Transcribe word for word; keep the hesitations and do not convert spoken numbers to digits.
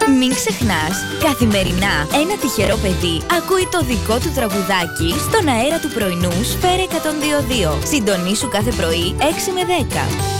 Μην ξεχνάς, καθημερινά ένα τυχερό παιδί ακούει το δικό του τραγουδάκι στον αέρα του πρωινού Σφαίρα εκατόν δύο κόμμα δύο. Συντονίσου κάθε πρωί έξι με δέκα.